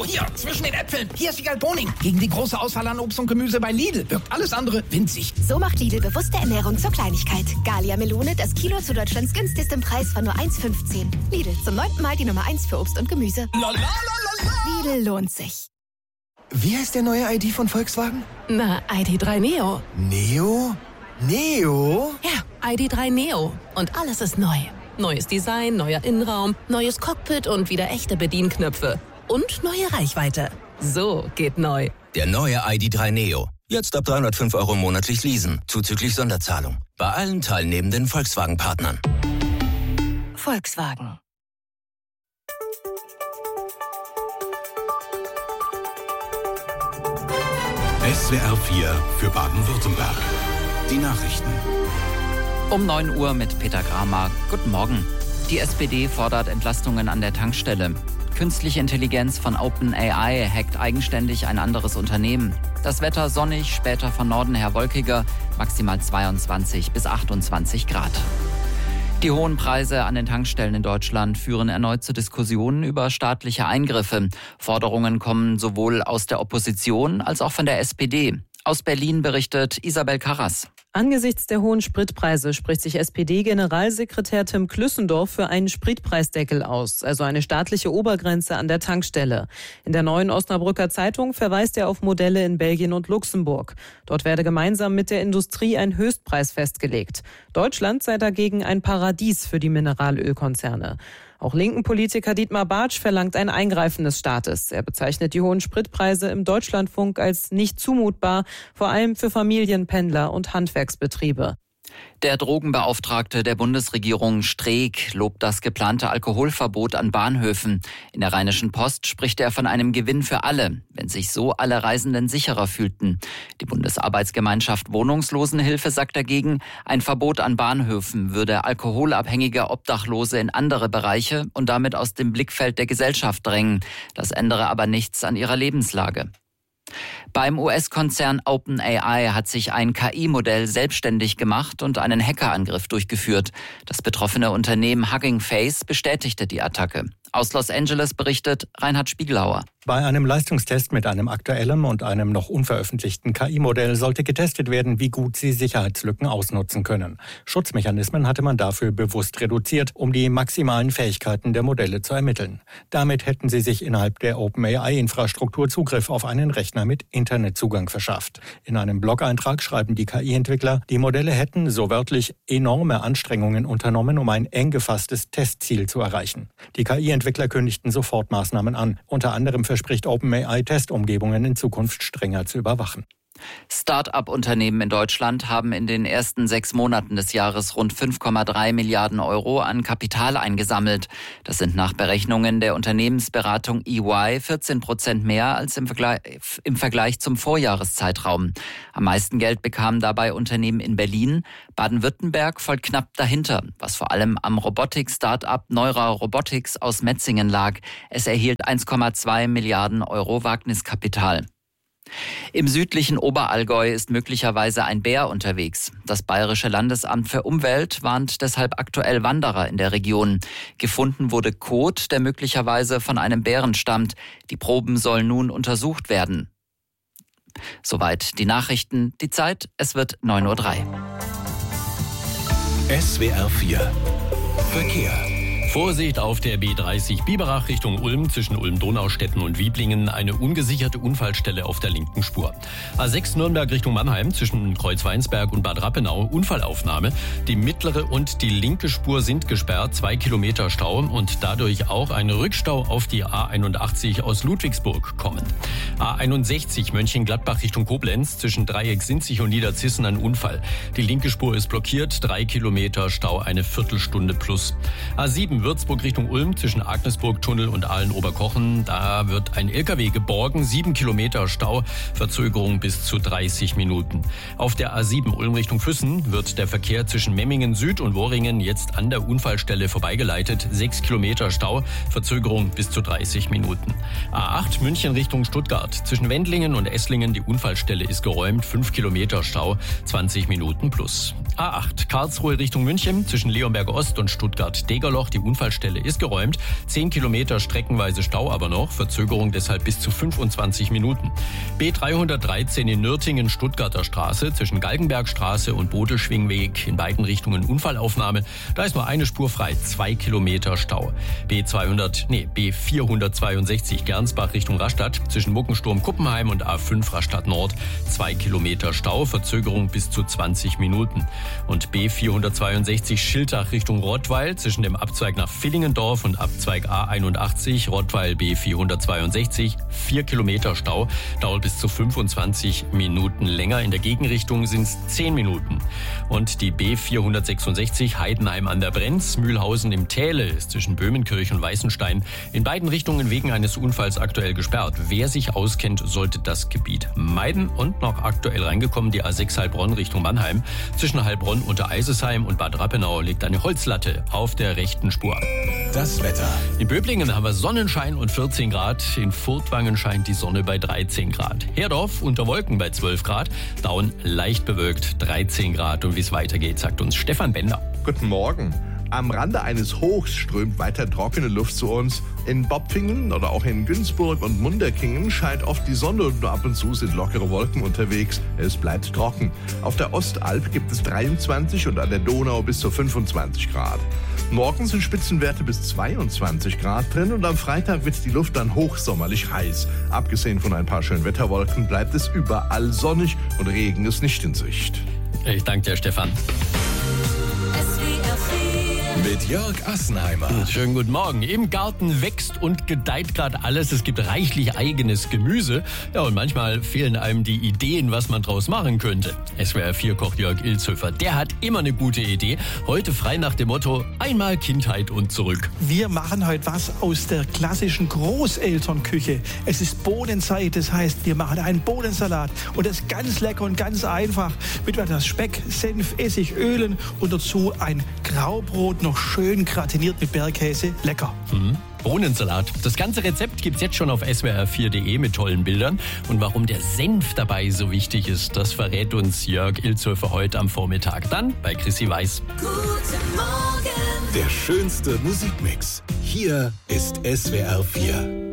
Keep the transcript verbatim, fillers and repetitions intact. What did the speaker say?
Oh, hier, zwischen den Äpfeln. Hier ist Wiegald Boning. Gegen die große Auswahl an Obst und Gemüse bei Lidl wirkt alles andere winzig. So macht Lidl bewusste Ernährung zur Kleinigkeit. Gallia Melone, das Kilo zu Deutschlands günstigstem Preis von nur eins fünfzehn. Lidl, zum neunten Mal die Nummer eins für Obst und Gemüse. La, la, la, la, la. Lidl lohnt sich. Wie heißt der neue I D von Volkswagen? Na, I D drei Neo. Neo? Neo? Ja, I D drei Neo. Und alles ist neu. Neues Design, neuer Innenraum, neues Cockpit und wieder echte Bedienknöpfe. Und neue Reichweite. So geht neu. Der neue I D drei Neo. Jetzt ab dreihundertfünf Euro monatlich leasen, zuzüglich Sonderzahlung. Bei allen teilnehmenden Volkswagen-Partnern. Volkswagen. S W R vier für Baden-Württemberg. Die Nachrichten. Um neun Uhr mit Peter Kramer. Guten Morgen. Die S P D fordert Entlastungen an der Tankstelle. Künstliche Intelligenz von OpenAI hackt eigenständig ein anderes Unternehmen. Das Wetter sonnig, später von Norden her wolkiger, maximal zweiundzwanzig bis achtundzwanzig Grad. Die hohen Preise an den Tankstellen in Deutschland führen erneut zu Diskussionen über staatliche Eingriffe. Forderungen kommen sowohl aus der Opposition als auch von der S P D. Aus Berlin berichtet Isabel Karras. Angesichts der hohen Spritpreise spricht sich S P D-Generalsekretär Tim Klüssendorf für einen Spritpreisdeckel aus, also eine staatliche Obergrenze an der Tankstelle. In der Neuen Osnabrücker Zeitung verweist er auf Modelle in Belgien und Luxemburg. Dort werde gemeinsam mit der Industrie ein Höchstpreis festgelegt. Deutschland sei dagegen ein Paradies für die Mineralölkonzerne. Auch linken Politiker Dietmar Bartsch verlangt ein Eingreifen des Staates. Er bezeichnet die hohen Spritpreise im Deutschlandfunk als nicht zumutbar, vor allem für Familien, Pendler und Handwerksbetriebe. Der Drogenbeauftragte der Bundesregierung Streeck lobt das geplante Alkoholverbot an Bahnhöfen. In der Rheinischen Post spricht er von einem Gewinn für alle, wenn sich so alle Reisenden sicherer fühlten. Die Bundesarbeitsgemeinschaft Wohnungslosenhilfe sagt dagegen, ein Verbot an Bahnhöfen würde alkoholabhängige Obdachlose in andere Bereiche und damit aus dem Blickfeld der Gesellschaft drängen. Das ändere aber nichts an ihrer Lebenslage. Beim U S-Konzern OpenAI hat sich ein K I-Modell selbstständig gemacht und einen Hackerangriff durchgeführt. Das betroffene Unternehmen Hugging Face bestätigte die Attacke. Aus Los Angeles berichtet Reinhard Spiegelhauer. Bei einem Leistungstest mit einem aktuellen und einem noch unveröffentlichten K I-Modell sollte getestet werden, wie gut sie Sicherheitslücken ausnutzen können. Schutzmechanismen hatte man dafür bewusst reduziert, um die maximalen Fähigkeiten der Modelle zu ermitteln. Damit hätten sie sich innerhalb der OpenAI-Infrastruktur Zugriff auf einen Rechner mit Internetzugang verschafft. In einem Blog-Eintrag schreiben die K I-Entwickler, die Modelle hätten, so wörtlich, enorme Anstrengungen unternommen, um ein eng gefasstes Testziel zu erreichen. Die K I-Entwickler kündigten sofort Maßnahmen an, unter anderem verspricht OpenAI, Testumgebungen in Zukunft strenger zu überwachen. Start-up-Unternehmen in Deutschland haben in den ersten sechs Monaten des Jahres rund fünf Komma drei Milliarden Euro an Kapital eingesammelt. Das sind nach Berechnungen der Unternehmensberatung E Y vierzehn Prozent mehr als im Vergleich, im Vergleich zum Vorjahreszeitraum. Am meisten Geld bekamen dabei Unternehmen in Berlin. Baden-Württemberg folgt knapp dahinter, was vor allem am Robotik-Start-up Neura Robotics aus Metzingen lag. Es erhielt eins Komma zwei Milliarden Euro Wagniskapital. Im südlichen Oberallgäu ist möglicherweise ein Bär unterwegs. Das Bayerische Landesamt für Umwelt warnt deshalb aktuell Wanderer in der Region. Gefunden wurde Kot, der möglicherweise von einem Bären stammt. Die Proben sollen nun untersucht werden. Soweit die Nachrichten. Die Zeit, es wird neun Uhr drei. S W R vier Verkehr. Vorsicht auf der B dreißig Biberach Richtung Ulm zwischen Ulm-Donaustetten und Wieblingen. Eine ungesicherte Unfallstelle auf der linken Spur. A sechs Nürnberg Richtung Mannheim zwischen Kreuzweinsberg und Bad Rappenau. Unfallaufnahme. Die mittlere und die linke Spur sind gesperrt. Zwei Kilometer Stau und dadurch auch ein Rückstau auf die A einundachtzig aus Ludwigsburg kommend. A einundsechzig Mönchengladbach Richtung Koblenz zwischen Dreieck-Sinzig und Niederzissen ein Unfall. Die linke Spur ist blockiert. Drei Kilometer Stau, eine Viertelstunde plus. A sieben Würzburg Richtung Ulm zwischen Agnesburg-Tunnel und Aalen-Oberkochen. Da wird ein L K W geborgen. Sieben Kilometer Stau, Verzögerung bis zu dreißig Minuten. Auf der A sieben Ulm Richtung Füssen wird der Verkehr zwischen Memmingen Süd und Worringen jetzt an der Unfallstelle vorbeigeleitet. Sechs Kilometer Stau, Verzögerung bis zu dreißig Minuten. A acht München Richtung Stuttgart. Zwischen Wendlingen und Esslingen die Unfallstelle ist geräumt. Fünf Kilometer Stau, zwanzig Minuten plus. A acht Karlsruhe Richtung München zwischen Leonberg Ost und Stuttgart-Degerloch. Die Unfallstelle ist geräumt. zehn Kilometer streckenweise Stau aber noch, Verzögerung deshalb bis zu fünfundzwanzig Minuten. B dreihundertdreizehn in Nürtingen, Stuttgarter Straße, zwischen Galgenbergstraße und Bodelschwingweg, in beiden Richtungen Unfallaufnahme. Da ist nur eine Spur frei, zwei Kilometer Stau. B zweihundert, nee, B vierhundertzweiundsechzig Gernsbach Richtung Rastatt, zwischen Muckensturm-Kuppenheim und A fünf Rastatt Nord, zwei Kilometer Stau, Verzögerung bis zu zwanzig Minuten. Und B vierhundertzweiundsechzig Schiltach Richtung Rottweil, zwischen dem Abzweig nach Villingendorf und Abzweig A einundachtzig, Rottweil B vierhundertzweiundsechzig, vier Kilometer Stau, dauert bis zu fünfundzwanzig Minuten länger. In der Gegenrichtung sind es zehn Minuten. Und die B vierhundertsechsundsechzig Heidenheim an der Brenz, Mühlhausen im Täle, ist zwischen Böhmenkirch und Weißenstein in beiden Richtungen wegen eines Unfalls aktuell gesperrt. Wer sich auskennt, sollte das Gebiet meiden. Und noch aktuell reingekommen die A sechs Heilbronn Richtung Mannheim. Zwischen Heilbronn unter Eisesheim und Bad Rappenau liegt eine Holzlatte auf der rechten Spur. Das Wetter. In Böblingen haben wir Sonnenschein und vierzehn Grad. In Furtwangen scheint die Sonne bei dreizehn Grad. Herdorf unter Wolken bei zwölf Grad. Daun leicht bewölkt dreizehn Grad. Und wie es weitergeht, sagt uns Stefan Bender. Guten Morgen. Am Rande eines Hochs strömt weiter trockene Luft zu uns. In Bopfingen oder auch in Günzburg und Munderkingen scheint oft die Sonne und nur ab und zu sind lockere Wolken unterwegs. Es bleibt trocken. Auf der Ostalb gibt es dreiundzwanzig und an der Donau bis zu fünfundzwanzig Grad. Morgen sind Spitzenwerte bis zweiundzwanzig Grad drin und am Freitag wird die Luft dann hochsommerlich heiß. Abgesehen von ein paar schönen Wetterwolken bleibt es überall sonnig und Regen ist nicht in Sicht. Ich danke dir, Stefan. Mit Jörg Assenheimer. Schönen guten Morgen. Im Garten wächst und gedeiht gerade alles. Es gibt reichlich eigenes Gemüse. Ja, und manchmal fehlen einem die Ideen, was man draus machen könnte. S W R vier Koch Jörg Ilzhöfer, der hat immer eine gute Idee. Heute frei nach dem Motto, einmal Kindheit und zurück. Wir machen heute was aus der klassischen Großelternküche. Es ist Bohnenzeit, das heißt, wir machen einen Bohnensalat. Und das ist ganz lecker und ganz einfach. Mit etwas Speck, Senf, Essig, Ölen und dazu ein Graubrot, noch schön gratiniert mit Bergkäse. Lecker. Mhm. Bohnensalat. Das ganze Rezept gibt's jetzt schon auf S W R vier Punkt de mit tollen Bildern. Und warum der Senf dabei so wichtig ist, das verrät uns Jörg Ilzhöfer heute am Vormittag. Dann bei Chrissy Weiß. Guten Morgen. Der schönste Musikmix. Hier ist S W R vier.